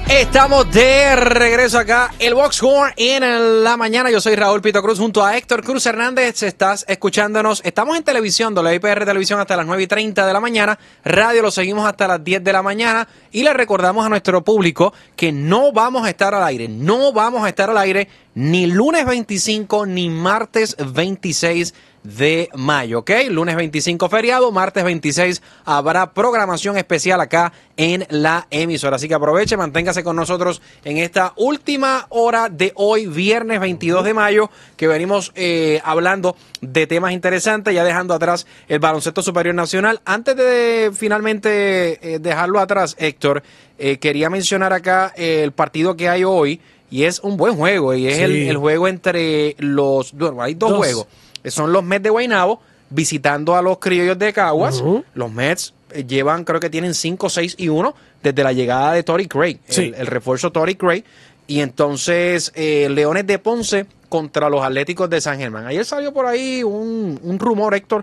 Estamos de regreso acá, el Boxhorn en la mañana. Yo soy Raúl Pito Cruz junto a Héctor Cruz Hernández. Estás escuchándonos. Estamos en televisión, WIPR Televisión hasta las 9:30 de la mañana. Radio lo seguimos hasta las 10 de la mañana. Y le recordamos a nuestro público que no vamos a estar al aire. No vamos a estar al aire ni lunes 25 ni martes 26 de mayo, ¿ok? Lunes 25 feriado, martes 26 habrá programación especial acá en la emisora. Así que aproveche, manténgase con nosotros en esta última hora de hoy, viernes 22 de mayo, que venimos hablando de temas interesantes, ya dejando atrás el baloncesto superior nacional. Antes de finalmente dejarlo atrás, Héctor, quería mencionar acá el partido que hay hoy, y es un buen juego, y es el juego entre los... Bueno, hay dos juegos. Son los Mets de Guaynabo visitando a los Criollos de Caguas. Los Mets llevan, creo que tienen 5-6-1 desde la llegada de Torrey Craig, el refuerzo Torrey Craig. Y entonces Leones de Ponce contra los Atléticos de San Germán. Ayer salió por ahí un rumor, Héctor,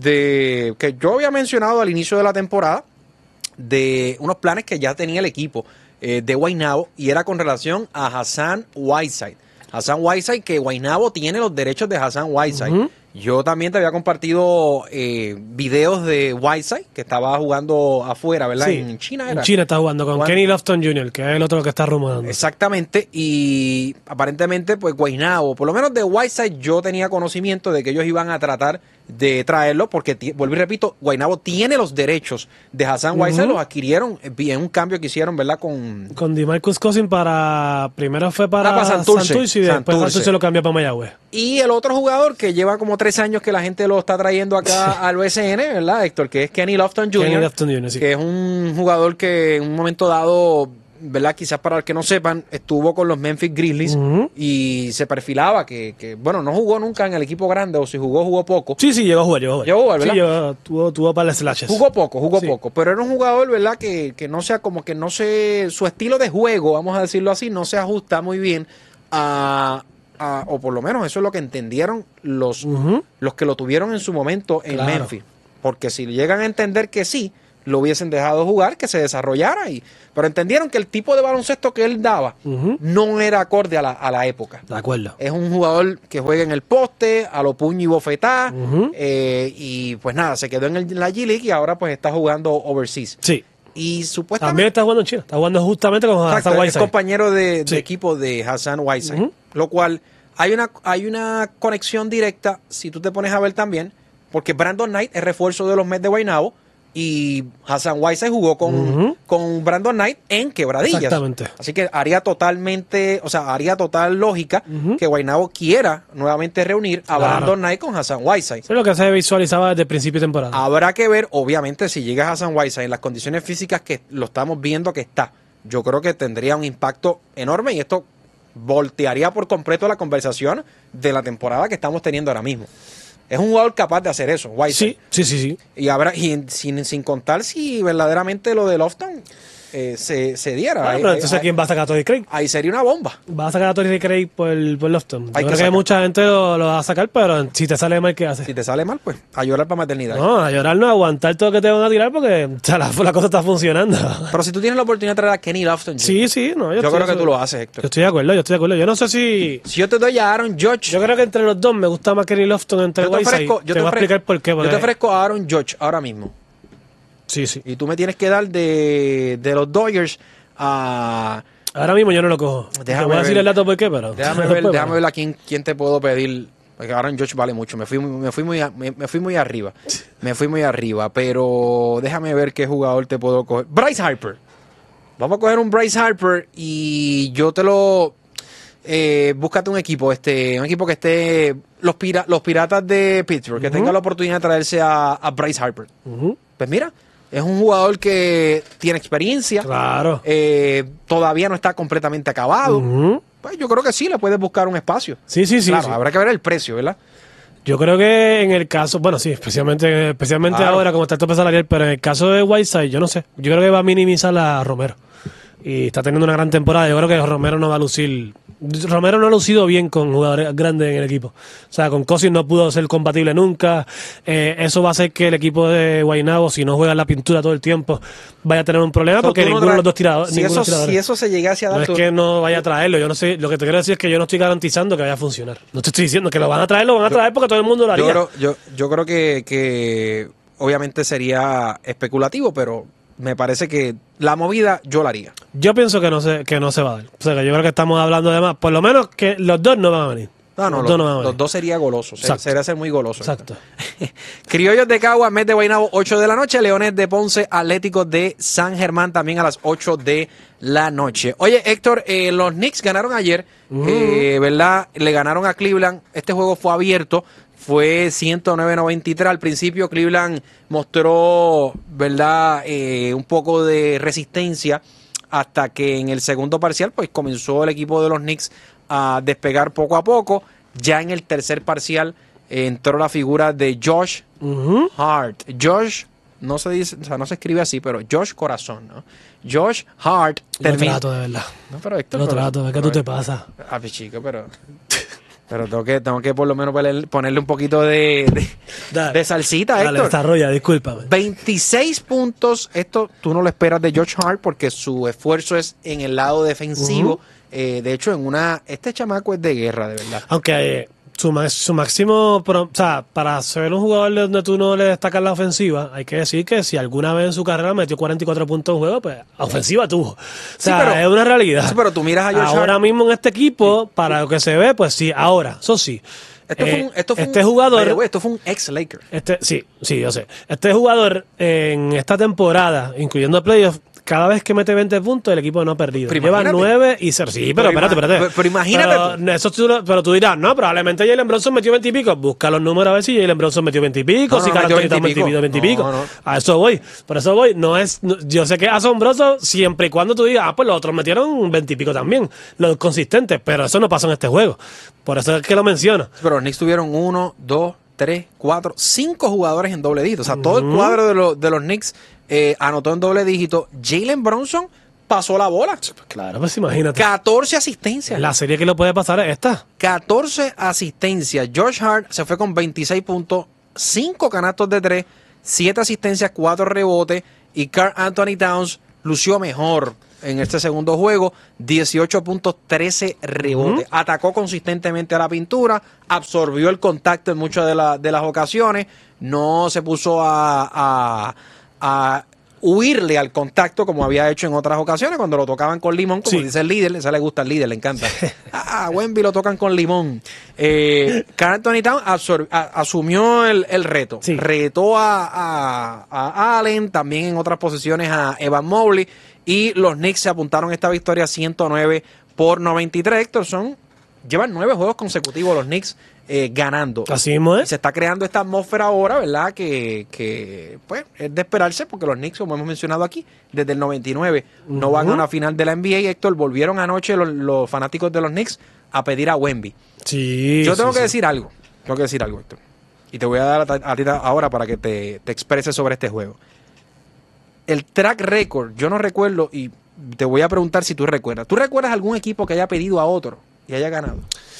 de que yo había mencionado al inicio de la temporada, de unos planes que ya tenía el equipo de Guaynabo, y era con relación a Hassan Whiteside. Hassan Whiteside, que Guaynabo tiene los derechos de Hassan Whiteside. Yo también te había compartido videos de Whiteside, que estaba jugando afuera, ¿verdad? Sí. En China era. En China está jugando con Kenny Lofton Jr., que es el otro que está rumorando. Exactamente, y aparentemente, pues Guaynabo, por lo menos de Whiteside, yo tenía conocimiento de que ellos iban a tratar de traerlo, porque, vuelvo y repito, Guaynabo tiene los derechos de Hassan Whiteside, los adquirieron en un cambio que hicieron, ¿verdad? Con DeMarcus Cousins primero fue para Santurce y después Santurce lo cambió para Mayagüez. Y el otro jugador que lleva como 3 años que la gente lo está trayendo acá al BCN, ¿verdad, Héctor? Que es Kenny Lofton Jr., sí. Que es un jugador que en un momento dado, ¿verdad? Quizás para los que no sepan, estuvo con los Memphis Grizzlies y se perfilaba que, bueno, no jugó nunca en el equipo grande, o si jugó poco. Sí, llegó a jugar. ¿verdad? Sí, tuvo para las slashes. Jugó poco, pero era un jugador, ¿verdad? Que no sea como que no se... Su estilo de juego, vamos a decirlo así, no se ajusta muy bien o por lo menos eso es lo que entendieron los que lo tuvieron en su momento en Memphis. Porque si llegan a entender que sí, lo hubiesen dejado jugar, que se desarrollara. Pero entendieron que el tipo de baloncesto que él daba no era acorde a la época. De acuerdo. Es un jugador que juega en el poste, a lo puño y bofetá, y pues nada, se quedó en la G-League y ahora pues está jugando overseas. Sí. Y supuestamente... También está jugando en China, está jugando justamente con Hassan Whiteside. Es compañero de equipo de Hassan Whiteside. Lo cual, hay una conexión directa, si tú te pones a ver también, porque Brandon Knight es refuerzo de los Mets de Guaynabo, y Hassan Whiteside jugó con Brandon Knight en Quebradillas. Exactamente. Así que haría total lógica que Guaynabo quiera nuevamente reunir a Brandon Knight con Hassan Whiteside. Eso es lo que se visualizaba desde el principio de temporada. Habrá que ver, obviamente, si llega Hassan Whiteside en las condiciones físicas que lo estamos viendo que está. Yo creo que tendría un impacto enorme, y esto voltearía por completo la conversación de la temporada que estamos teniendo ahora mismo. Es un jugador capaz de hacer eso, Whiteside. Sí. Y sin contar si verdaderamente lo de Lofton se diera. Pero entonces, ¿quién va a sacar a Torrey Craig? Ahí sería una bomba. Va a sacar a Torrey Craig por Lofton. Yo creo que mucha gente lo va a sacar, pero si te sale mal, ¿qué haces? Si te sale mal, pues a llorar para maternidad. No, a llorar no, a aguantar todo lo que te van a tirar, porque la cosa está funcionando. Pero si tú tienes la oportunidad de traer a Kenny Lofton, sí, no, yo creo que tú lo haces, Héctor. Yo estoy de acuerdo. Yo no sé si yo te doy a Aaron Judge. Yo creo que entre los dos me gusta más Kenny Lofton entre Whiteside. Te voy a explicar por qué. Yo te ofrezco a Aaron Judge ahora mismo. Sí. Y tú me tienes que dar de los Dodgers a... Ahora mismo yo no lo cojo. Te voy a decir el dato por qué, pero... Déjame ver a quién te puedo pedir. Porque Aaron Judge vale mucho. Me fui muy arriba. Me fui muy arriba. Pero déjame ver qué jugador te puedo coger. Bryce Harper. Vamos a coger un Bryce Harper y yo te lo... búscate un equipo que esté... Los Piratas de Pittsburgh, que tenga la oportunidad de traerse a Bryce Harper. Pues mira... Es un jugador que tiene experiencia. Claro. Todavía no está completamente acabado. Pues yo creo que sí le puedes buscar un espacio. Sí. Claro, habrá que ver el precio, ¿verdad? Yo creo que en el caso, bueno, sí, especialmente ahora como está el tope salarial, pero en el caso de Whiteside, yo no sé. Yo creo que va a minimizar a Romero. Y está teniendo una gran temporada. Yo creo que Romero no va a lucir Romero no ha lucido bien con jugadores grandes en el equipo. O sea, con Cousins no pudo ser compatible nunca. Eso va a hacer que el equipo de Guaynabo, si no juega la pintura todo el tiempo, vaya a tener un problema porque ninguno de los dos tiradores. Si eso se llegase a dar. No es que no vaya a traerlo. Yo no sé. Lo que te quiero decir es que yo no estoy garantizando que vaya a funcionar. No te estoy diciendo que lo van a traer porque todo el mundo lo haría. Yo creo que obviamente sería especulativo, pero me parece que la movida yo la haría. Yo pienso que no se va a dar. O sea, que yo creo que estamos hablando de más. Por lo menos que los dos no van a venir. Los dos sería goloso. Sería ser muy goloso. Exacto. Criollos de Cagua, Mets de Guaynabo, 8 de la noche. Leones de Ponce, Atléticos de San Germán, también a las 8 de la noche. Oye, Héctor, los Knicks ganaron ayer, ¿verdad? Le ganaron a Cleveland. Este juego fue abierto. Fue 109-93. Al principio Cleveland mostró, ¿verdad?, un poco de resistencia hasta que en el segundo parcial pues comenzó el equipo de los Knicks a despegar poco a poco. Ya en el tercer parcial entró la figura de Josh Hart. Josh, no se dice, o sea, no se escribe así, pero Josh Corazón, ¿no? Josh Hart terminó. Lo trato, de verdad. No, pero Héctor, es que tú te pasas. Chico, pero tengo que por lo menos ponerle un poquito de salsita, Héctor. Dale, desarrolla, discúlpame. 26 puntos. Esto tú no lo esperas de Josh Hart porque su esfuerzo es en el lado defensivo. De hecho, este chamaco es de guerra, de verdad. Aunque su máximo, o sea, para ser un jugador donde tú no le destacas la ofensiva, hay que decir que si alguna vez en su carrera metió 44 puntos en juego, pues ofensiva tuvo. O sea, pero, es una realidad. Sí, pero tú miras a Josh Hart. Ahora mismo en este equipo, para lo que se ve, pues sí, ahora, eso sí. Este jugador, esto fue un ex-Laker. Sí, yo sé. Este jugador en esta temporada, incluyendo playoffs, cada vez que mete 20 puntos, el equipo no ha perdido. Lleva 9 y 0. Sí, pero espérate. Pero imagínate. Pero tú dirás, no, probablemente Jalen Brunson metió 20 y pico. Busca los números a ver si Jalen Brunson metió 20 y pico, si Karl Anthony metió 20 y pico. A eso voy. Por eso voy. Yo sé que es asombroso siempre y cuando tú digas, pues los otros metieron 20 y pico también. Los consistentes, pero eso no pasó en este juego. Por eso es que lo menciono. Pero los Knicks tuvieron 1, 2, 3, 4, 5 jugadores en doble dígito. O sea, todo el cuadro de los Knicks anotó en doble dígito. Jalen Brunson pasó la bola. Claro, pues imagínate. 14 asistencias. La serie que lo puede pasar es esta. 14 asistencias. Josh Hart se fue con 26 puntos, 5 canastos de 3, 7 asistencias, 4 rebotes. Y Karl Anthony Towns lució mejor en este segundo juego. 18 puntos, 13 rebotes. Atacó consistentemente a la pintura, absorbió el contacto en muchas de las ocasiones. No se puso a huirle al contacto como había hecho en otras ocasiones cuando lo tocaban con limón, como dice el líder. Esa le gusta al líder, le encanta. A Wemby lo tocan con limón. Karl Anthony Towns asumió el reto. Sí. Retó a Allen, también en otras posiciones a Evan Mobley, y los Knicks se apuntaron a esta victoria 109-93. Héctor, llevan 9 juegos consecutivos los Knicks ganando. Así mismo es. Se está creando esta atmósfera ahora, ¿verdad? Que pues es de esperarse porque los Knicks, como hemos mencionado aquí, desde el 99 no van a una final de la NBA. Héctor, volvieron anoche los fanáticos de los Knicks a pedir a Wemby. Sí. Yo tengo que decir algo. Tengo que decir algo, Héctor. Y te voy a dar a ti ahora para que te expreses sobre este juego. El track record, yo no recuerdo, y te voy a preguntar si tú recuerdas. ¿Tú recuerdas algún equipo que haya pedido a otro y haya ganado?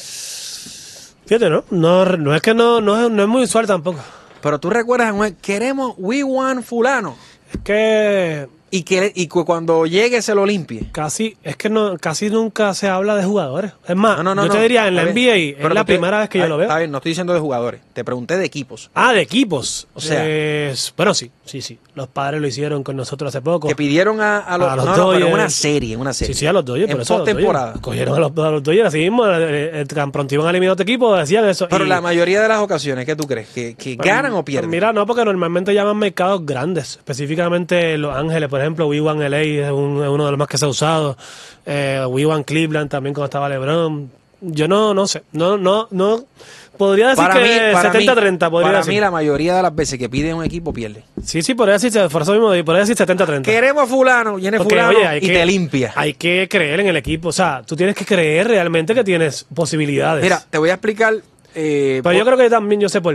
Fíjate, ¿no? No es que no es muy usual tampoco. Pero tú recuerdas, we want fulano. Es que... Y cuando llegue se lo limpie. Casi nunca se habla de jugadores. Es más, yo te diría, en la NBA es la primera vez que yo lo veo. Está bien, no estoy diciendo de jugadores. Te pregunté de equipos. Ah, de equipos. O sea... bueno, sí. Los Padres lo hicieron con nosotros hace poco. Que pidieron a los Dodgers. Pero en una serie. Sí, a los Dodgers. En postemporada. Cogieron a los Dodgers así mismo. Tan pronto iban a eliminar otro equipo, decían eso. Pero la mayoría de las ocasiones, ¿qué tú crees? ¿Que ganan o pierden? Mira, no, porque normalmente llaman mercados grandes. Específicamente Los Ángeles, por ejemplo, We Want LA es uno de los más que se ha usado. We Want Cleveland también cuando estaba LeBron. Yo no sé. No. Podría decir que 70-30. Para mí, la mayoría de las veces que piden un equipo pierde. Sí, podría decir, por eso mismo, podría decir 70-30. Queremos a fulano, viene fulano y te limpia. Hay que creer en el equipo. O sea, tú tienes que creer realmente que tienes posibilidades. Mira, te voy a explicar. Pero yo creo que también yo sé por qué.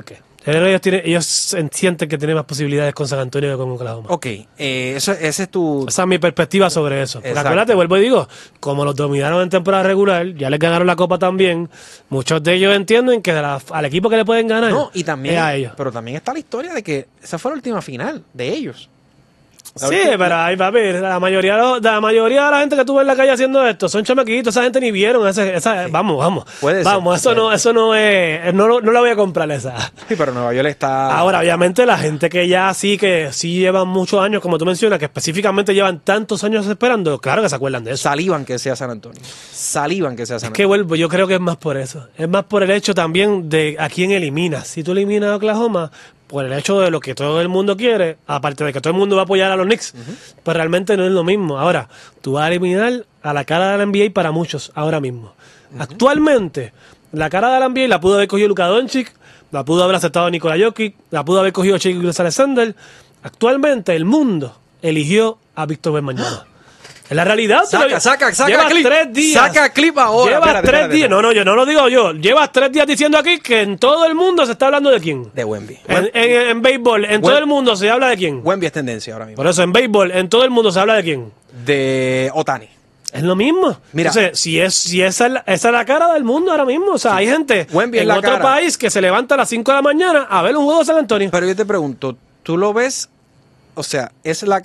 Ellos sienten que tienen más posibilidades con San Antonio que con Oklahoma. Ok, esa es mi perspectiva sobre eso. Porque acuérdate, vuelvo y digo, como los dominaron en temporada regular, ya les ganaron la Copa también, muchos de ellos entienden que al equipo que le pueden ganar y también, es a ellos. Pero también está la historia de que esa fue la última final de ellos. Sí, pero ahí va a ver, la mayoría de la gente que tú ves en la calle haciendo esto son chamaquitos, esa gente ni vieron sí. Vamos. Puede ser. Eso no es, no la voy a comprar esa. Sí, pero Nueva York está... Ahora, obviamente, la gente que sí llevan muchos años, como tú mencionas, que específicamente llevan tantos años esperando, claro que se acuerdan de eso. Salivan que sea San Antonio. Es que vuelvo, yo creo que es más por eso. Es más por el hecho también de a quién eliminas. Si tú eliminas a Oklahoma, por el hecho de lo que todo el mundo quiere, aparte de que todo el mundo va a apoyar a los Knicks, pues realmente no es lo mismo. Ahora, tú vas a eliminar a la cara de la NBA para muchos, ahora mismo. Actualmente, la cara de la NBA la pudo haber cogido Luka Doncic, la pudo haber aceptado Nikola Jokic, la pudo haber cogido Shai Gilgeous-Alexander. Actualmente, el mundo eligió a Víctor Wembanyama. Es la realidad. Saca clip. 3 días. Saca clip ahora. Llevas 3 días. No, yo no lo digo yo. Llevas 3 días diciendo aquí que en todo el mundo se está hablando de quién. De Wemby. En béisbol, todo el mundo se habla de quién. Wemby es tendencia ahora mismo. Por eso, en béisbol, en todo el mundo se habla de quién. De Ohtani. Es lo mismo. Mira, entonces, si esa es la cara del mundo ahora mismo. O sea, hay gente en otro país que se levanta a las 5 de la mañana a ver un juego de San Antonio. Pero yo te pregunto, ¿tú lo ves? O sea, ¿es la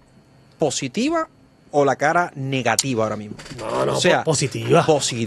cara positiva o la cara negativa ahora mismo? No, o sea, positiva,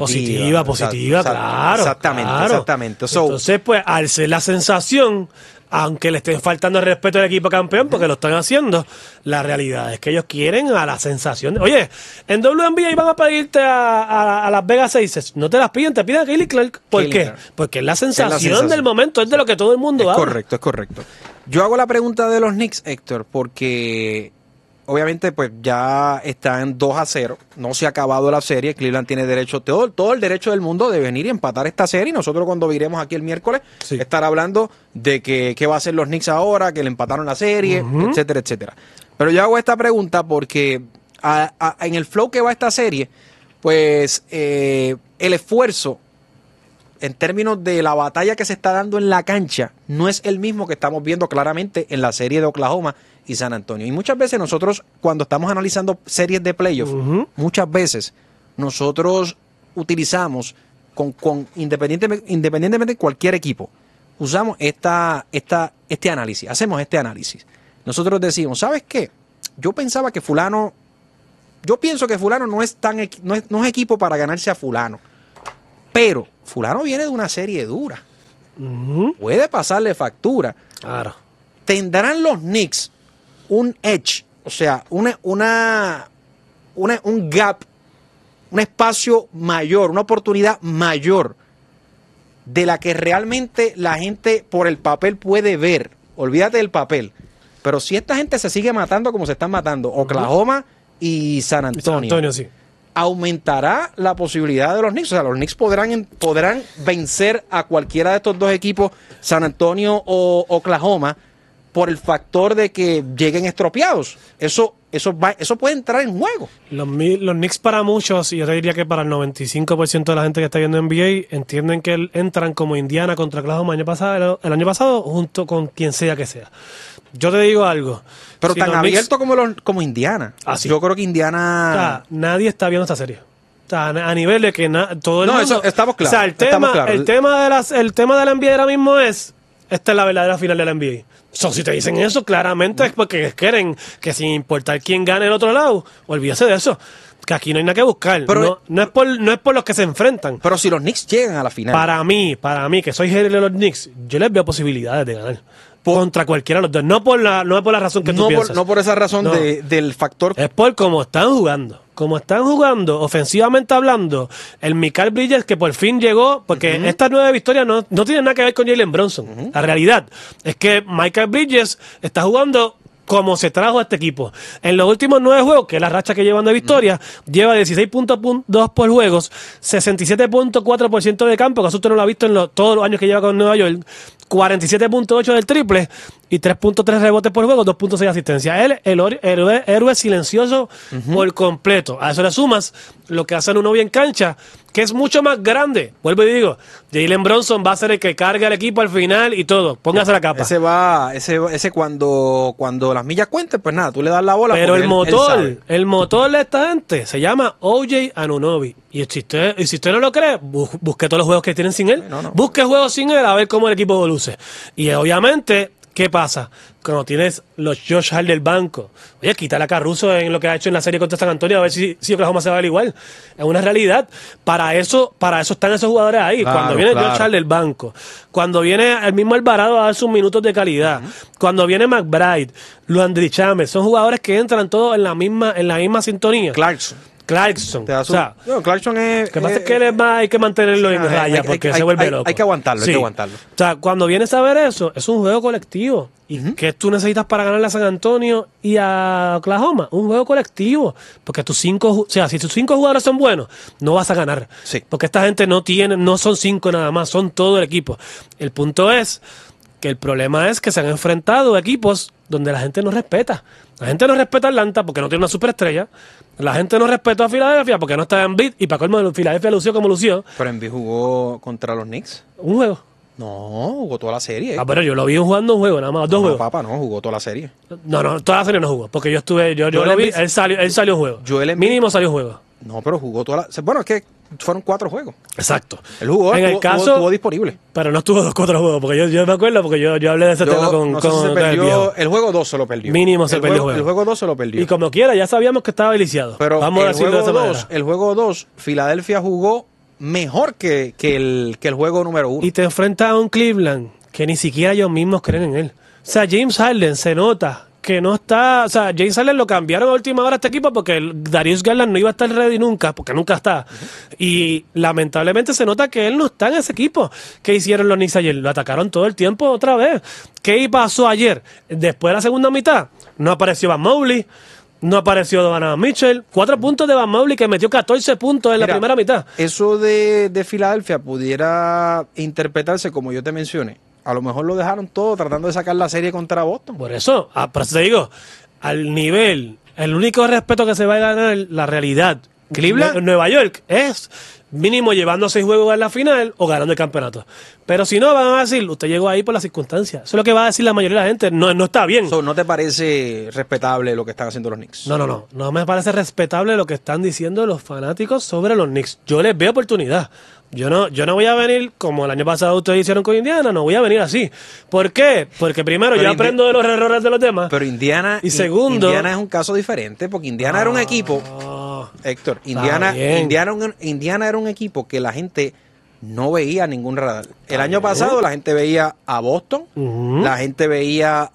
claro. Exactamente. Entonces, pues, al ser la sensación, aunque le estén faltando el respeto al equipo campeón, porque lo están haciendo, la realidad es que ellos quieren a la sensación. Oye, en WNBA van a pedirte a Las Vegas Aces. No te las piden, te piden a Kaylee Clark. ¿Por qué? Porque es la sensación del momento, es de lo que todo el mundo habla. Es correcto. Yo hago la pregunta de los Knicks, Héctor, porque... Obviamente, pues ya están 2-0. No se ha acabado la serie. Cleveland tiene derecho, todo el derecho del mundo de venir y empatar esta serie. Y nosotros, cuando viremos aquí el miércoles, estar hablando de qué va a hacer los Knicks ahora, que le empataron la serie, etcétera, etcétera. Pero yo hago esta pregunta porque en el flow que va esta serie, pues el esfuerzo en términos de la batalla que se está dando en la cancha no es el mismo que estamos viendo claramente en la serie de Oklahoma y San Antonio. Y muchas veces nosotros, cuando estamos analizando series de playoff, muchas veces nosotros utilizamos, independientemente de cualquier equipo, usamos este análisis, hacemos este análisis. Nosotros decimos, ¿sabes qué? Yo pienso que fulano no es equipo para ganarse a fulano. Pero fulano viene de una serie dura. Puede pasarle factura. Claro. ¿Tendrán los Knicks un edge? O sea, un gap, un espacio mayor, una oportunidad mayor de la que realmente la gente por el papel puede ver. Olvídate del papel. Pero si esta gente se sigue matando como se están matando, Oklahoma y San Antonio. San Antonio, sí. Aumentará la posibilidad de los Knicks. O sea, los Knicks podrán vencer a cualquiera de estos dos equipos, San Antonio o Oklahoma, por el factor de que lleguen estropeados. Eso puede entrar en juego. Los Knicks para muchos, y yo te diría que para el 95% de la gente que está viendo NBA, entienden que entran como Indiana contra Oklahoma el año pasado, junto con quien sea que sea. Yo te digo algo. Pero si tan abierto como Indiana. Sí. Yo creo que Indiana... O sea, nadie está viendo esta serie. O sea, a nivel de que todo el mundo... No, eso estamos claros. O sea, el tema de la NBA ahora mismo es... Esta es la verdadera final de la NBA. Si te dicen eso, claramente es porque quieren que sin importar quién gane el otro lado, olvídese de eso. Que aquí no hay nada que buscar. Pero, no es por los que se enfrentan. Pero si los Knicks llegan a la final... Para mí, que soy jefe de los Knicks, yo les veo posibilidades de ganar. Contra cualquiera de los dos. No por la razón que tú piensas. No por esa razón del factor... Es por cómo están jugando. Como están jugando, ofensivamente hablando, el Mikal Bridges que por fin llegó, porque estas 9 victorias no tienen nada que ver con Jalen Brunson. La realidad es que Mikal Bridges está jugando como se trajo a este equipo. En los últimos 9 juegos, que es la racha que llevan de victoria, lleva 16.2 por juegos, 67.4% de campo, que eso usted no lo ha visto en todos los años que lleva con Nueva York, 47.8 del triple y 3.3 rebotes por juego, 2.6 asistencias. Él, el héroe silencioso por completo. A eso le sumas lo que hacen uno bien cancha, que es mucho más grande. Vuelvo y digo, Jalen Brunson va a ser el que cargue al equipo al final y todo. Póngase la capa. Ese cuando las millas cuenten, pues nada, tú le das la bola. Pero el motor de esta gente se llama OJ Anunoby. Y si usted no lo cree, busque todos los juegos que tienen sin él. Busque juegos sin él a ver cómo el equipo luce. Y obviamente, ¿qué pasa? Cuando tienes los Josh Hart del banco, oye, quítale a Caruso en lo que ha hecho en la serie contra San Antonio a ver si Oklahoma se va a ver igual. Es una realidad. Para eso están esos jugadores ahí. Claro, cuando viene Josh Hart del banco, cuando viene el mismo Alvarado a dar sus minutos de calidad, cuando viene McBride, Luandri Chambers, son jugadores que entran todos en la misma sintonía. Clarkson. Clarkson es... Lo que pasa es que hay que mantenerlo en raya porque se vuelve loco. Hay que aguantarlo, hay que aguantarlo. O sea, cuando vienes a ver eso, es un juego colectivo. ¿Y qué tú necesitas para ganarle a San Antonio y a Oklahoma? Un juego colectivo. Porque si tus 5 jugadores son buenos, no vas a ganar. Sí. Porque esta gente no son 5 nada más, son todo el equipo. El punto es que el problema es que se han enfrentado equipos donde la gente no respeta. La gente no respeta a Atlanta porque no tiene una superestrella. La gente no respetó a Filadelfia porque no estaba en Embiid. Y para colmo, Filadelfia lució como lució. Pero Embiid jugó contra los Knicks. Un juego. No, jugó toda la serie. Pero yo lo vi jugando un juego, nada más, dos juegos. Papá, no, jugó toda la serie. No, toda la serie no jugó. Porque yo lo vi, él salió un juego. Mínimo salió un juego. No, pero jugó toda la... Bueno, es que fueron 4 juegos. Exacto. Él jugó, estuvo disponible. Pero no estuvo 4 juegos, porque yo me acuerdo, porque yo hablé de ese tema con el juego 2 se lo perdió. Mínimo se perdió el juego. El juego 2 se lo perdió. Y como quiera, ya sabíamos que estaba deliciado. Pero vamos a decirlo de esa manera. El juego 2, Filadelfia jugó mejor que el juego número 1. Y te enfrentas a un Cleveland que ni siquiera ellos mismos creen en él. O sea, James Harden se nota que no está... O sea, James Harden lo cambiaron a última hora a este equipo porque Darius Garland no iba a estar ready nunca, porque nunca está. Y lamentablemente se nota que él no está en ese equipo. ¿Qué hicieron los Knicks ayer? Lo atacaron todo el tiempo otra vez. ¿Qué pasó ayer? Después de la segunda mitad, no apareció Van Mobley, no apareció Donovan Mitchell. 4 puntos de Van Mobley que metió 14 puntos en la primera mitad. Eso de Filadelfia pudiera interpretarse como yo te mencioné. A lo mejor lo dejaron todo tratando de sacar la serie contra Boston. Por eso, por eso te digo, al nivel, el único respeto que se va a ganar, la realidad, Cleveland, Nueva York, es mínimo llevando 6 juegos en la final o ganando el campeonato. Pero si no, van a decir, usted llegó ahí por las circunstancias. Eso es lo que va a decir la mayoría de la gente. No está bien. ¿No te parece respetable lo que están haciendo los Knicks? No me parece respetable lo que están diciendo los fanáticos sobre los Knicks. Yo les veo oportunidad. Yo no voy a venir como el año pasado ustedes hicieron con Indiana, no voy a venir así. ¿Por qué? Porque primero yo aprendo de los errores de los demás. Pero Indiana es un caso diferente, porque Indiana era un equipo, Héctor, Indiana era un equipo que la gente no veía ningún radar. El año pasado la gente veía a Boston, la gente veía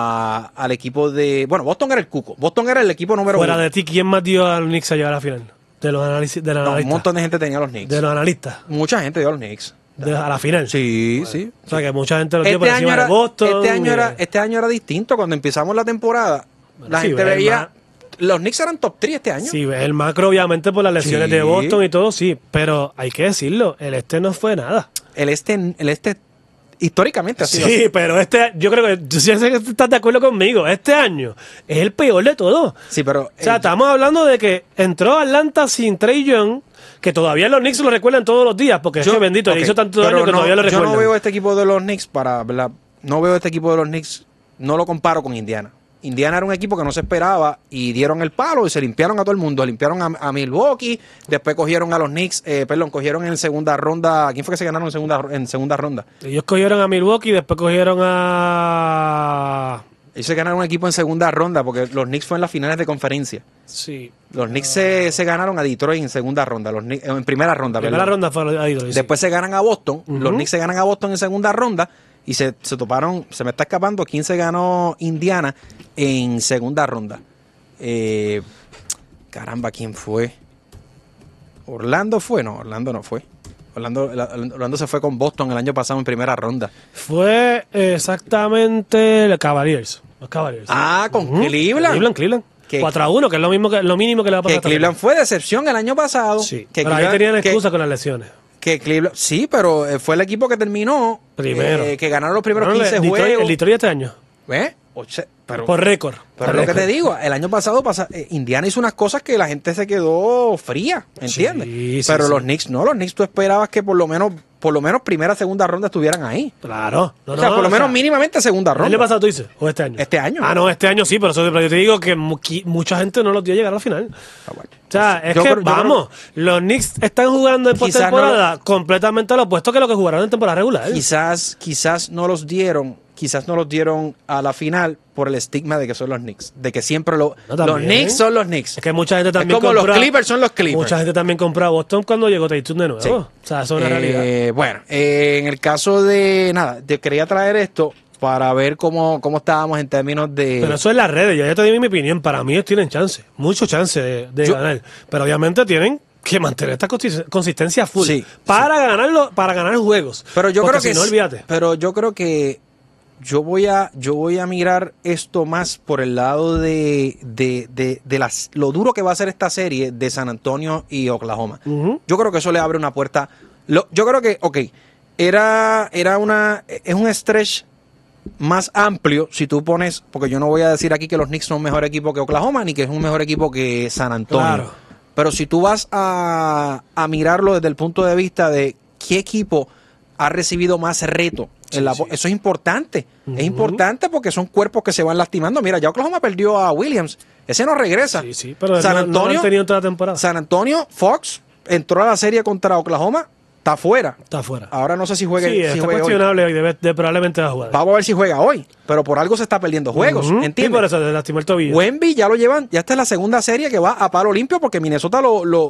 al equipo de... Bueno, Boston era el cuco, Boston era el equipo número 1. Fuera de ti, ¿quién más dio a los Knicks a llegar a la final? De los analistas. Un montón de gente tenía a los Knicks. De los analistas. Mucha gente dio a los Knicks. A la final. Sí. O sea que mucha gente lo dio por encima de Boston. Este año era distinto. Cuando empezamos la temporada, la gente veía... Los Knicks eran top 3 este año. Sí, el macro obviamente por las lesiones de Boston y todo, sí. Pero hay que decirlo, el este no fue nada. El este históricamente ha sido así. Sí, pero yo creo que yo sé que estás de acuerdo conmigo. Este año es el peor de todo. Sí, pero... O sea, estamos hablando de que entró Atlanta sin Trae Young, que todavía los Knicks lo recuerdan todos los días, porque es que bendito, le hizo tanto daño que todavía lo recuerdan. Yo no veo este equipo de los Knicks no lo comparo con Indiana. Indiana era un equipo que no se esperaba y dieron el palo y se limpiaron a todo el mundo. Limpiaron a Milwaukee, después cogieron a los Knicks, cogieron en segunda ronda. ¿Quién fue que se ganaron en segunda ronda? Ellos cogieron a Milwaukee, después cogieron a... Ellos se ganaron un equipo en segunda ronda porque los Knicks fue en las finales de conferencia. Sí. Los Knicks se ganaron a Detroit en segunda ronda, en primera ronda. Primera ronda fue a Detroit. Después se ganan a Boston, los Knicks se ganan a Boston en segunda ronda. Y se toparon, se me está escapando, quién se ganó Indiana en segunda ronda. Caramba, ¿quién fue? ¿Orlando fue? No, Orlando no fue. Orlando se fue con Boston el año pasado en primera ronda. Fue exactamente los Cavaliers. Con Cleveland. Cleveland. 4-1, que es lo mínimo que le va a pasar. Que Cleveland fue decepción el año pasado. Sí, pero ahí tenían excusa con las lesiones. Que Cleveland, sí, pero fue el equipo que terminó primero. Que ganaron los primeros 15 juegos. ¿El Detroit este año? ¿Ves? Por récord. Pero lo que te digo, el año pasado Indiana hizo unas cosas que la gente se quedó fría, ¿entiendes? Sí, pero los Knicks no, los Knicks tú esperabas que por lo menos primera, segunda ronda estuvieran ahí. Claro. No, por lo menos mínimamente segunda ronda. ¿El año pasado tú dices? ¿O este año? Este año. Ah, no, este año sí, pero yo te digo que mucha gente no los dio a llegar a la final. Bueno. O sea, los Knicks están jugando en postemporada completamente lo opuesto que lo que jugaron en temporada regular. Quizás no los dieron a la final por el estigma de que son los Knicks, de que siempre los Knicks son los Knicks. Es que mucha gente también es como los Clippers son los Clippers. Mucha gente también compró a Boston cuando llegó Tatum de nuevo. Sí. O sea, eso es una realidad. Bueno, en el caso te quería traer esto para ver cómo estábamos en términos de... Pero eso es las redes, ya te di mi opinión. Para mí ellos tienen chance, mucho chance de ganar. Pero obviamente tienen que mantener esta consistencia full para ganar juegos. Pero yo creo que no, olvídate. Pero yo creo que yo voy a mirar esto más por el lado de lo duro que va a ser esta serie de San Antonio y Oklahoma. Yo creo que eso le abre una puerta. Yo creo que, es un stretch más amplio si tú pones, porque yo no voy a decir aquí que los Knicks son un mejor equipo que Oklahoma ni que es un mejor equipo que San Antonio. Claro. Pero si tú vas a mirarlo desde el punto de vista de qué equipo ha recibido más reto, eso es importante. Es importante porque son cuerpos que se van lastimando. Mira, ya Oklahoma perdió a Williams. Ese no regresa. Sí, pero San Antonio, no lo han tenido toda la temporada. San Antonio, Fox, entró a la serie contra Oklahoma. Está fuera. Ahora no sé si juega. Sí, está cuestionable hoy. Probablemente va a jugar. Vamos a ver si juega hoy. Pero por algo se está perdiendo juegos. ¿Entiendes? Sí, por eso se lastimó el tobillo. Wemby ya lo llevan. Ya esta es la segunda serie que va a palo limpio porque Minnesota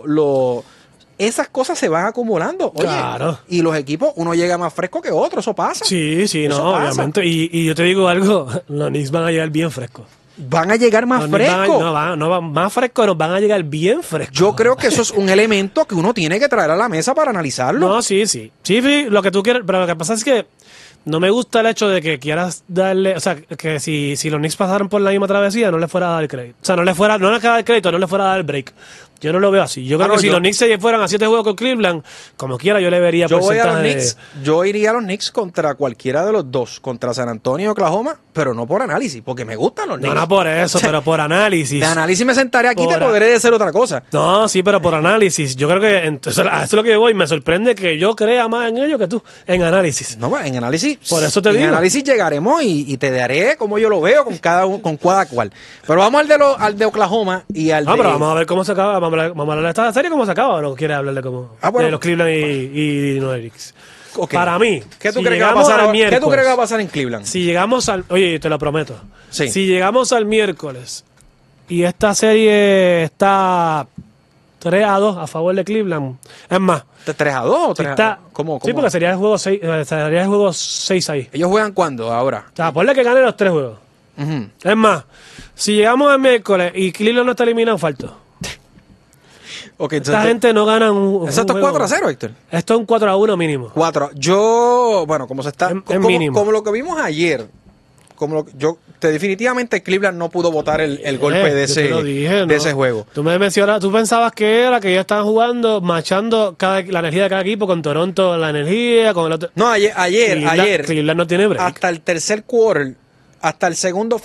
esas cosas se van acumulando. Oye, claro. Y los equipos, uno llega más fresco que otro. Eso pasa. Sí, obviamente. Y yo te digo algo. Los Knicks van a llegar bien frescos. Van a llegar más frescos. Más frescos, nos van a llegar bien frescos. Yo creo que eso es un elemento que uno tiene que traer a la mesa para analizarlo. No, sí, lo que tú quieres, pero lo que pasa es que no me gusta el hecho de que quieras darle, o sea, que si los Knicks pasaran por la misma travesía, no le fuera a dar el crédito. O sea, no le fuera a dar el crédito, no le fuera a dar el break. Yo no lo veo así. Yo creo que si los Knicks se fueran a 7 juegos con Cleveland, como quiera, yo le vería porcentaje. Yo iría a los Knicks contra cualquiera de los dos, contra San Antonio y Oklahoma, pero no por análisis, porque me gustan los Knicks. No por eso, pero por análisis. De análisis me sentaré aquí y te podré decir otra cosa. No, sí, pero por análisis. Yo creo que entonces, a eso es lo que voy. Me sorprende que yo crea más en ello que tú, en análisis. No, en análisis. Por eso te digo. En análisis llegaremos y te daré como yo lo veo con cada cual. Pero vamos al de Oklahoma y al de... pero vamos a ver cómo se acaba. Vamos a hablar de esta serie cómo se acaba, o no quieres hablarle como de los Cleveland y los Knicks. Para mí, ¿qué tú crees que va a pasar? ¿Qué tú crees que va a pasar en Cleveland? Si llegamos oye, te lo prometo. Sí. Si llegamos al miércoles y esta serie está 3-2 a favor de Cleveland, es más, ¿3-2 o 3-2? ¿Cómo? Sí, porque sería el juego 6 ahí. ¿Ellos juegan cuándo ahora? O sea, ponle que ganen los 3 juegos. Es más, si llegamos al miércoles y Cleveland no está eliminado, falto. Esta gente no gana un ¿Esto es 4-0, Héctor? Esto es un 4-1 mínimo. 4. Como se está... mínimo. Como lo que vimos ayer. Definitivamente Cleveland no pudo botar el golpe de ese juego. Tú me mencionas, tú pensabas que era que ellos estaban jugando, machando la energía de cada equipo con Toronto, la energía, con el otro. No, ayer. Cleveland no tiene break. Hasta el tercer quarter, hasta el segundo,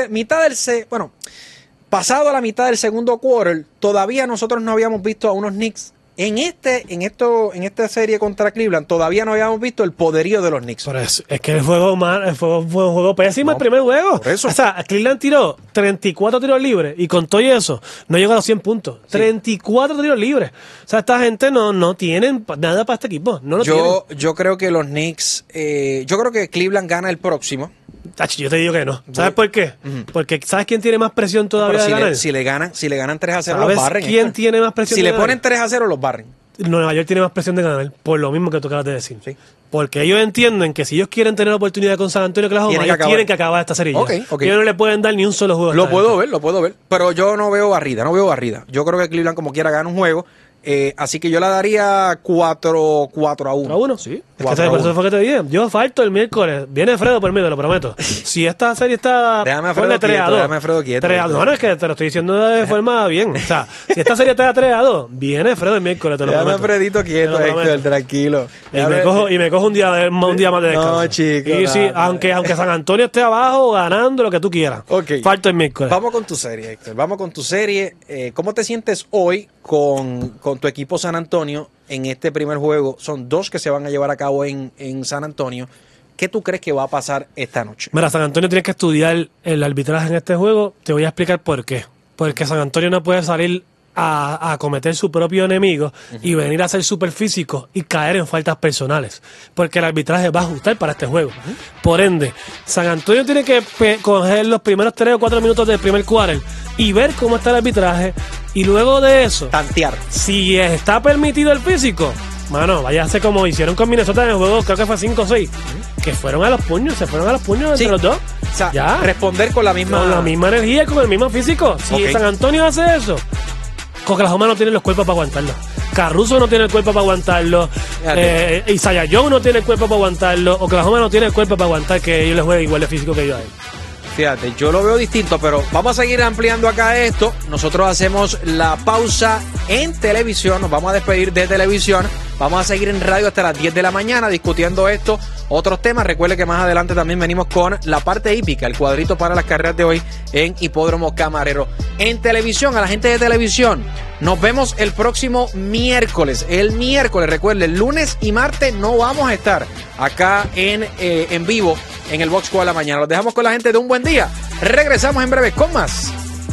pasado la mitad del segundo quarter, todavía nosotros no habíamos visto a unos Knicks. En esta serie contra Cleveland todavía no habíamos visto el poderío de los Knicks. Por eso, es que fue un juego pésimo el primer juego. Por eso. O sea, Cleveland tiró 34 tiros libres y con todo eso no llegó a los 100 puntos. Sí. 34 tiros libres. O sea, esta gente no tienen nada para este equipo. Yo creo que los Knicks, yo creo que Cleveland gana el próximo. Yo te digo que no. ¿Sabes por qué? Porque ¿sabes quién tiene más presión todavía de ganar? Si le ganan 3-0 los barren. ¿Quién tiene más presión de ganar? Si le ponen 3-0 los barren. Nueva York tiene más presión de ganar, por lo mismo que tú acabas de decir. Sí. Porque ellos entienden que si ellos quieren tener oportunidad con San Antonio Oklahoma, ellos tienen que acabar esta serie. Okay. Ellos no le pueden dar ni un solo juego. Lo puedo ver. Pero yo no veo barrida. Yo creo que Cleveland como quiera gana un juego. Así que yo la daría 4-1. 4-1, sí. Por eso fue que te dije. Yo falto el miércoles. Viene Fredo por mí, te lo prometo. Si esta serie está... Déjame a Fredo quieto. No, es que te lo estoy diciendo de forma bien. O sea, si esta serie está 3-2, viene Fredo el miércoles, te lo prometo. Déjame a Fredito quieto, Héctor, tranquilo. Y me cojo un día más de descanso. No, chico. Y sí, aunque San Antonio esté abajo, ganando, lo que tú quieras. Okay. Falta el miércoles. Vamos con tu serie, Héctor. Vamos con tu serie. ¿Cómo te sientes hoy con tu equipo San Antonio en este primer juego? Son 2 que se van a llevar a cabo en San Antonio. ¿Qué tú crees que va a pasar esta noche? Mira, San Antonio tiene que estudiar el arbitraje en este juego. Te voy a explicar por qué. Porque San Antonio no puede salir a cometer su propio enemigo y venir a ser súper físico y caer en faltas personales. Porque el arbitraje va a ajustar para este juego. Por ende, San Antonio tiene que coger los primeros 3 o 4 minutos del primer quarter y ver cómo está el arbitraje. Y luego de eso, tantear. Si está permitido el físico, mano, vaya a hacer como hicieron con Minnesota en el juego, creo que fue 5 o 6, que fueron a los puños, se fueron a los puños entre los dos. O sea, ya. Responder con la misma energía, con el mismo físico. Si San Antonio hace eso, Oklahoma no tiene los cuerpos para aguantarlo. Caruso no tiene el cuerpo para aguantarlo. Isaiah Jones no tiene el cuerpo para aguantarlo. Oklahoma no tiene el cuerpo para aguantar que ellos les jueguen igual de físico que ellos a él. Fíjate, yo lo veo distinto, pero vamos a seguir ampliando acá esto. Nosotros hacemos la pausa en televisión, nos vamos a despedir de televisión. Vamos a seguir en radio hasta las 10 de la mañana discutiendo esto, otros temas. Recuerde que más adelante también venimos con la parte hípica, el cuadrito para las carreras de hoy en Hipódromo Camarero. En televisión, a la gente de televisión, nos vemos el próximo miércoles. El miércoles, recuerden, lunes y martes no vamos a estar acá en vivo en el Box Score a la mañana. Los dejamos con la gente de Un Buen Día. Regresamos en breve con más.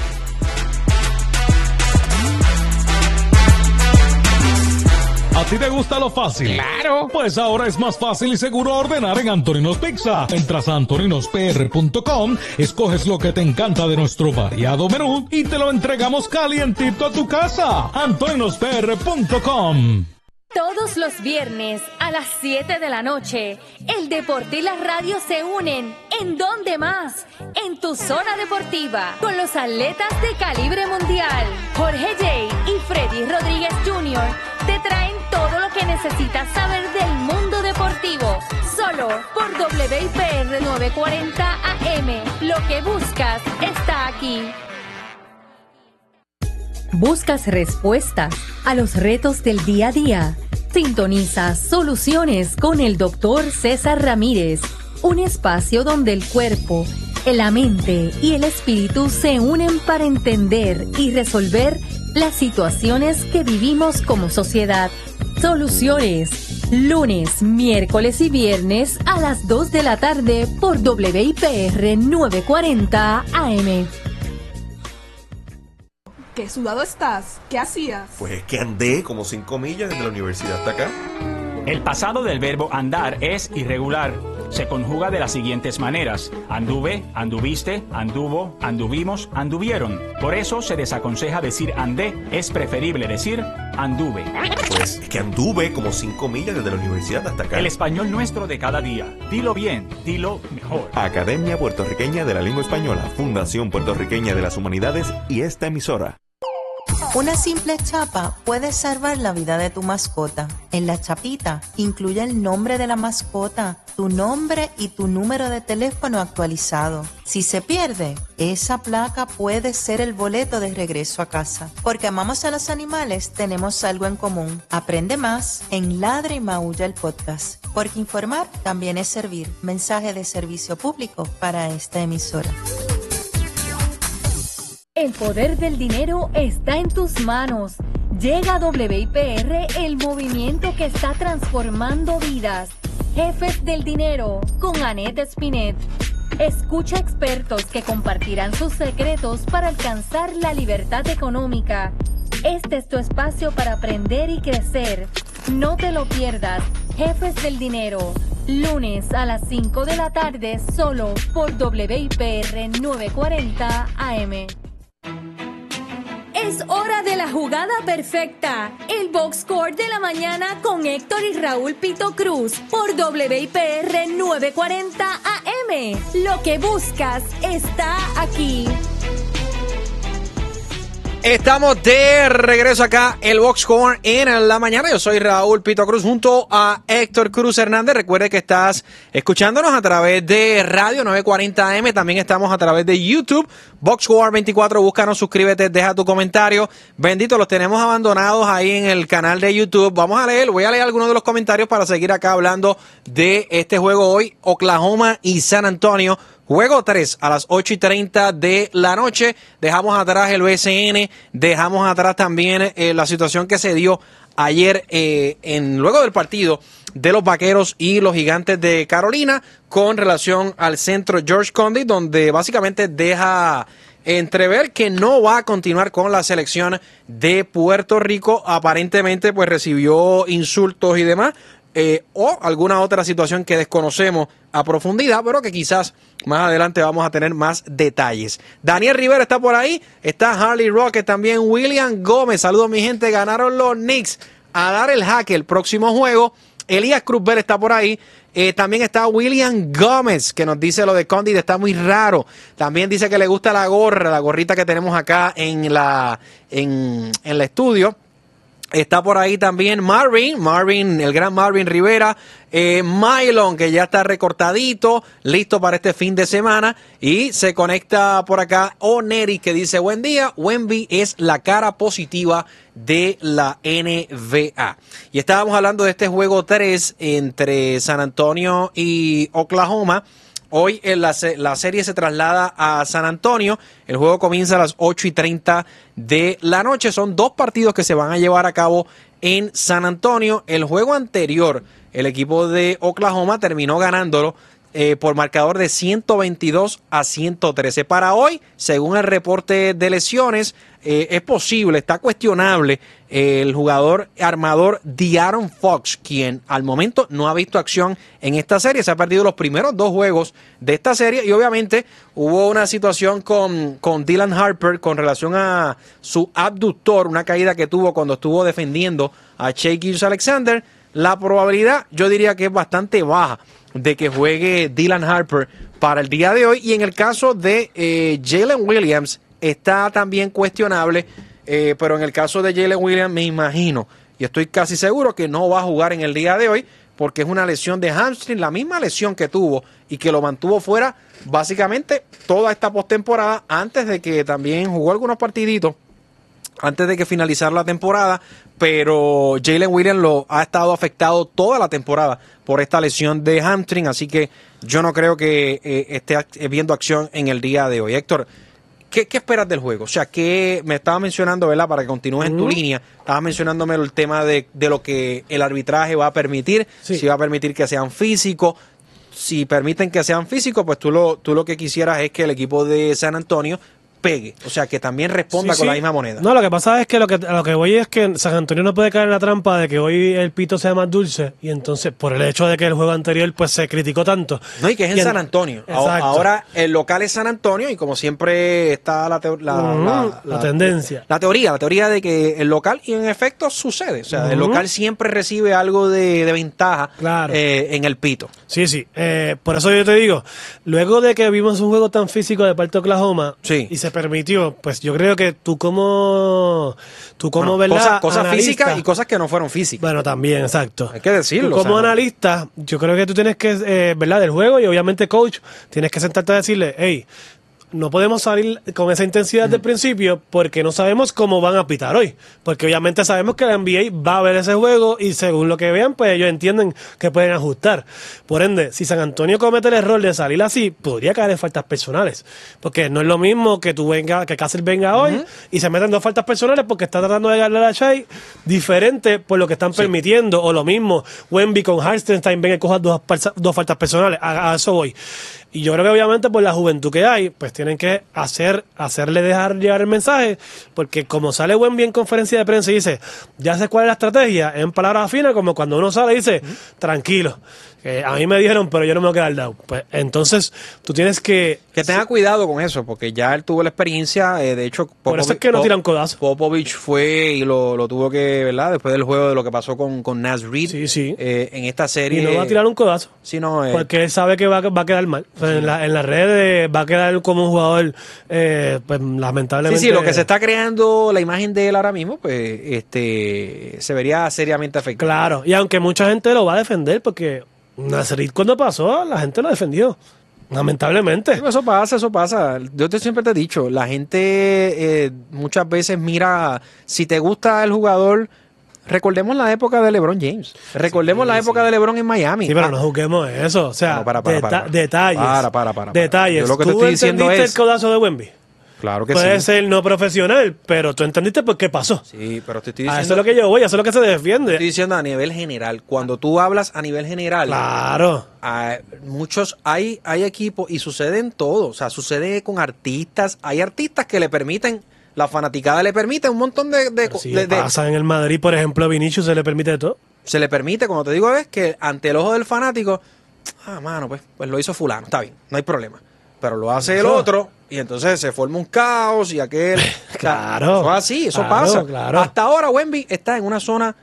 ¿A ti te gusta lo fácil? ¡Claro! Pues ahora es más fácil y seguro ordenar en Antonino's Pizza. Entras a antoninos.pr.com, escoges lo que te encanta de nuestro variado menú y te lo entregamos calientito a tu casa. antoninos.pr.com. Todos los viernes a las 7 de la noche, el deporte y la radio se unen. ¿En dónde más? En tu zona deportiva, con los atletas de calibre mundial. Jorge J. y Freddy Rodríguez Jr. te traen todo lo que necesitas saber del mundo deportivo. Solo por WIPR 940 AM. Lo que buscas está aquí. ¿Buscas respuestas a los retos del día a día? Sintoniza Soluciones con el Dr. César Ramírez, un espacio donde el cuerpo, la mente y el espíritu se unen para entender y resolver las situaciones que vivimos como sociedad. Soluciones, lunes, miércoles y viernes a las 2 de la tarde por WIPR 940 AM. ¿Qué sudado estás? ¿Qué hacías? Pues es que andé como 5 millas desde la universidad hasta acá. El pasado del verbo andar es irregular. Se conjuga de las siguientes maneras: anduve, anduviste, anduvo, anduvimos, anduvieron. Por eso se desaconseja decir andé. Es preferible decir anduve. Pues es que anduve como 5 millas desde la universidad hasta acá. El español nuestro de cada día. Dilo bien, dilo mejor. Academia Puertorriqueña de la Lengua Española, Fundación Puertorriqueña de las Humanidades y esta emisora. Una simple chapa puede salvar la vida de tu mascota. En la chapita incluye el nombre de la mascota, tu nombre y tu número de teléfono actualizado. Si se pierde, esa placa puede ser el boleto de regreso a casa. Porque amamos a los animales, tenemos algo en común. Aprende más en Ladra y Maulla el podcast. Porque informar también es servir. Mensaje de servicio público para esta emisora. El poder del dinero está en tus manos. Llega a WIPR el movimiento que está transformando vidas. Jefes del Dinero con Annette Spinet. Escucha expertos que compartirán sus secretos para alcanzar la libertad económica. Este es tu espacio para aprender y crecer. No te lo pierdas. Jefes del Dinero. Lunes a las 5 de la tarde solo por WIPR 940 AM. Es hora de la jugada perfecta. El Box Score de la mañana con Héctor y Raúl Pito Cruz por WIPR 940 AM. Lo que buscas está aquí. Estamos de regreso acá, el Box Score en la mañana. Yo soy Raúl Pito Cruz junto a Héctor Cruz Hernández. Recuerde que estás escuchándonos a través de Radio 940 AM. También estamos a través de YouTube. Box Score 24, búscanos, suscríbete, deja tu comentario. Bendito, los tenemos abandonados ahí en el canal de YouTube. Voy a leer algunos de los comentarios para seguir acá hablando de este juego hoy. Oklahoma y San Antonio. Juego 3 a las 8:30 de la noche. Dejamos atrás el BCN, dejamos atrás también la situación que se dio ayer luego del partido de los Vaqueros y los Gigantes de Carolina con relación al centro George Conditt, donde básicamente deja entrever que no va a continuar con la selección de Puerto Rico. Aparentemente pues recibió insultos y demás. O alguna otra situación que desconocemos a profundidad, pero que quizás más adelante vamos a tener más detalles. Daniel Rivera está por ahí, está Harley Rocket, también William Gómez. Saludos mi gente, ganaron los Knicks a dar el jaque el próximo juego. Elías Cruzbel está por ahí. También está William Gómez, que nos dice lo de Condit está muy raro. También dice que le gusta la gorrita que tenemos acá en el estudio. Está por ahí también Marvin, el gran Marvin Rivera, Mylon, que ya está recortadito, listo para este fin de semana. Y se conecta por acá Oneri, que dice, buen día, Wemby es la cara positiva de la NBA. Y estábamos hablando de este juego 3 entre San Antonio y Oklahoma. Hoy la serie se traslada a San Antonio. El juego comienza a las 8:30 de la noche. Son dos partidos que se van a llevar a cabo en San Antonio. El juego anterior, el equipo de Oklahoma terminó ganándolo por marcador de 122-113. Para hoy, según el reporte de lesiones, es posible, está cuestionable el jugador armador De'Aaron Fox, quien al momento no ha visto acción en esta serie. Se ha perdido los primeros dos juegos de esta serie y obviamente hubo una situación con Dylan Harper con relación a su abductor, una caída que tuvo cuando estuvo defendiendo a Shai Gilgeous-Alexander. La probabilidad, yo diría que es bastante baja de que juegue Dylan Harper para el día de hoy. Y en el caso de Jalen Williams, está también cuestionable, pero en el caso de Jalen Williams me imagino y estoy casi seguro que no va a jugar en el día de hoy porque es una lesión de hamstring, la misma lesión que tuvo y que lo mantuvo fuera básicamente toda esta postemporada, antes de que también jugó algunos partiditos antes de que finalizara la temporada, pero Jalen Williams lo ha estado afectado toda la temporada por esta lesión de hamstring, así que yo no creo que esté viendo acción en el día de hoy. Héctor, ¿qué esperas del juego? O sea, que me estaba mencionando, ¿verdad? Para que continúes en tu línea, estabas mencionándome el tema de lo que el arbitraje va a permitir, si va a permitir que sean físicos. Si permiten que sean físicos, pues tú lo que quisieras es que el equipo de San Antonio pegue, o sea, que también responda con la misma moneda. No, lo que pasa es que lo que voy es que San Antonio no puede caer en la trampa de que hoy el pito sea más dulce y entonces por el hecho de que el juego anterior pues se criticó tanto. No, y que es en San Antonio. Ahora el local es San Antonio y como siempre está la tendencia. La teoría de que el local, y en efecto sucede, o sea, el local siempre recibe algo de ventaja en el pito. Sí. Por eso yo te digo, luego de que vimos un juego tan físico de parte de Oklahoma y se permitió, pues yo creo que tú como ¿verdad? Cosas físicas y cosas que no fueron físicas. Bueno, también, exacto. Hay que decirlo. Tú como analista, yo creo que tú tienes que, ¿verdad? Del juego y obviamente coach, tienes que sentarte a decirle, hey, no podemos salir con esa intensidad del principio porque no sabemos cómo van a pitar hoy. Porque obviamente sabemos que la NBA va a ver ese juego y según lo que vean, pues ellos entienden que pueden ajustar. Por ende, si San Antonio comete el error de salir así, podría caer en faltas personales. Porque no es lo mismo que que Cáceres venga hoy y se metan dos faltas personales porque está tratando de ganar a Shai, diferente por lo que están permitiendo. O lo mismo, Wemby con Hartenstein venga y coja dos faltas personales. A eso voy. Y yo creo que obviamente por la juventud que hay, pues tienen que hacerle dejar llegar el mensaje, porque como sale Wemby en conferencia de prensa y dice, ya sé cuál es la estrategia, en palabras finas, como cuando uno sale y dice, tranquilo, a mí me dijeron, pero yo no me voy a quedar down. Pues entonces tú tienes que tenga cuidado con eso, porque ya él tuvo la experiencia, de hecho por eso es que no tiran codazo. Popovich fue y lo tuvo que, ¿verdad? Después del juego de lo que pasó con Naz Reid en esta serie. Y no va a tirar un codazo. Sí, no, porque él sabe que va a quedar mal. O Pues en las redes va a quedar como un jugador, pues lamentablemente. Sí, lo que se está creando, la imagen de él ahora mismo, pues se vería seriamente afectado. Claro, y aunque mucha gente lo va a defender, porque Nacerit cuando pasó, la gente lo defendió. Lamentablemente. Sí, eso pasa. Yo siempre te he dicho, la gente muchas veces mira, si te gusta el jugador, recordemos la época de LeBron James. Recordemos la época de LeBron en Miami. Sí, pero no juzguemos eso. O sea, detalles. Para. Detalles. Yo lo que te estoy diciendo es... el codazo de Wemby? Claro que Puede sí. ser no profesional, pero tú entendiste por qué pasó. Sí, pero te estoy diciendo... Eso es lo que yo voy, eso es lo que se defiende. Estoy diciendo a nivel general. Cuando tú hablas a nivel general... Claro. Hay equipos y sucede en todo. O sea, sucede con artistas. Hay artistas que le permiten... La fanaticada le permite un montón de pasa en el Madrid, por ejemplo, a Vinicius se le permite todo. Se le permite, como te digo, es que ante el ojo del fanático, mano, pues lo hizo fulano, está bien, no hay problema. Pero lo hace el otro y entonces se forma un caos y aquel... Claro. Eso es así, eso pasa. Claro. Hasta ahora Wemby está en una zona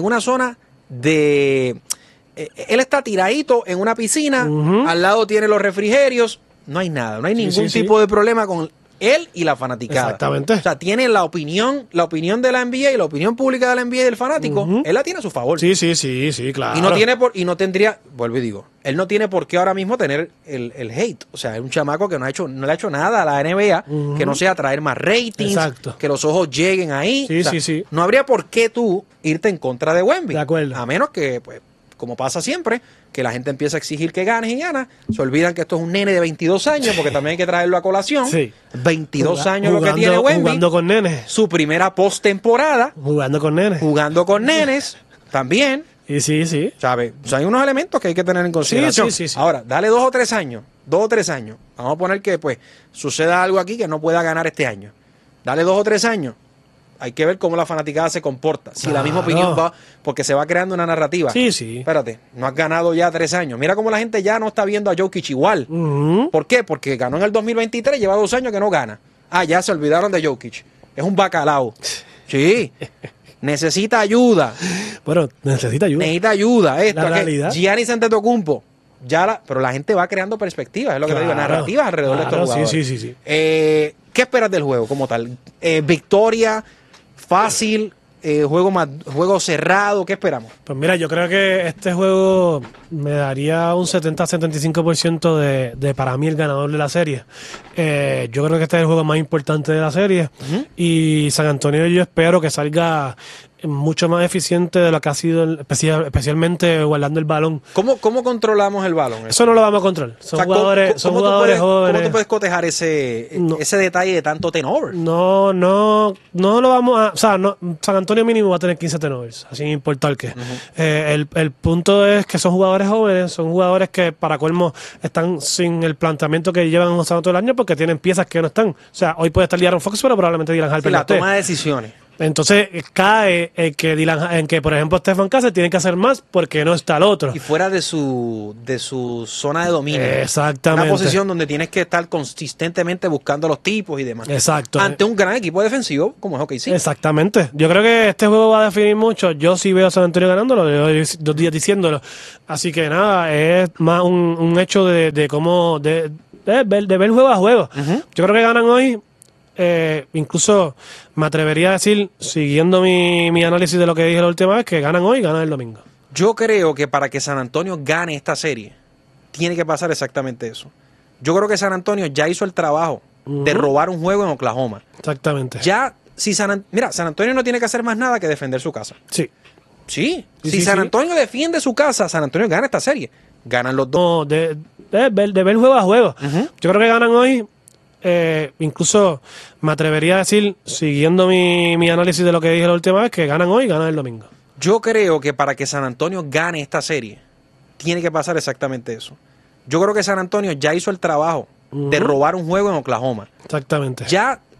de... él está tiradito en una piscina, al lado tiene los refrigerios, no hay nada, no hay ningún tipo de problema con... él y la fanaticada. Exactamente. O sea, tiene la opinión de la NBA y la opinión pública de la NBA y del fanático, él la tiene a su favor. Sí, claro. Y no tendría, vuelvo y digo, él no tiene por qué ahora mismo tener el hate. O sea, es un chamaco que no le ha hecho nada a la NBA, que no sea traer más ratings, que los ojos lleguen ahí. Sí. No habría por qué tú irte en contra de Wemby. De acuerdo. A menos que, pues, como pasa siempre, que la gente empieza a exigir que ganes y ganas, se olvidan que esto es un nene de 22 años, porque también hay que traerlo a colación. Sí. 22 años lo que tiene Wemby. Jugando con nenes. Su primera postemporada. Jugando con nenes también. Y sí. ¿Sabes? O sea, hay unos elementos que hay que tener en consideración. Sí. Ahora, dale 2 o 3 años. Vamos a poner que, pues, suceda algo aquí que no pueda ganar este año. Dale 2 o 3 años. Hay que ver cómo la fanaticada se comporta. Si la misma opinión va, porque se va creando una narrativa. Sí. Espérate, no has ganado ya 3 años. Mira cómo la gente ya no está viendo a Jokic igual. ¿Por qué? Porque ganó en el 2023, lleva 2 años que no gana. Ya se olvidaron de Jokic. Es un bacalao. Sí. Necesita ayuda. Bueno, necesita ayuda. Esto, Giannis Antetokounmpo. Pero la gente va creando perspectivas, es lo que te digo, narrativas alrededor de estos jugadores. Sí. ¿Qué esperas del juego como tal? ¿Victoria? ¿Fácil? ¿Juego cerrado? ¿Qué esperamos? Pues mira, yo creo que este juego me daría un 70-75% de para mí el ganador de la serie. Yo creo que este es el juego más importante de la serie. Y San Antonio yo espero que salga mucho más eficiente de lo que ha sido, especialmente guardando el balón. ¿Cómo controlamos el balón? Eso no lo vamos a controlar. Son jugadores jóvenes. ¿Cómo tú puedes cotejar ese detalle de tanto turnover? No lo vamos a... O sea, San Antonio mínimo va a tener 15 turnovers, así importa el qué. El punto es que son jugadores jóvenes, son jugadores que para colmo están sin el planteamiento que llevan usando todo el año porque tienen piezas que no están. O sea, hoy puede estar De'Aaron Fox, pero probablemente Dylan Harper la toma de decisiones. Entonces cae en que por ejemplo Stephen Curry tiene que hacer más porque no está el otro. Y fuera de su zona de dominio. Exactamente. Una posición donde tienes que estar consistentemente buscando los tipos y demás. Exacto. Ante un gran equipo defensivo como es OKC. Exactamente. Yo creo que este juego va a definir mucho. Yo sí veo a San Antonio ganándolo, llevo 2 días diciéndolo. Así que nada, es más un hecho de cómo de ver juego a juego. Yo creo que ganan hoy. Incluso me atrevería a decir, siguiendo mi análisis de lo que dije la última vez, que ganan hoy y ganan el domingo. Yo creo que para que San Antonio gane esta serie, tiene que pasar exactamente eso. Yo creo que San Antonio ya hizo el trabajo de robar un juego en Oklahoma. Exactamente. Ya, mira, San Antonio no tiene que hacer más nada que defender su casa. Sí. Si San Antonio defiende su casa, San Antonio gana esta serie. Ganan los dos. No, de ver juego a juego. Yo creo que ganan hoy. Incluso me atrevería a decir, siguiendo mi análisis de lo que dije la última vez, que ganan hoy y ganan el domingo. Yo creo que para que San Antonio gane esta serie, tiene que pasar exactamente eso. Yo creo que San Antonio ya hizo el trabajo de robar un juego en Oklahoma. Exactamente. Ya,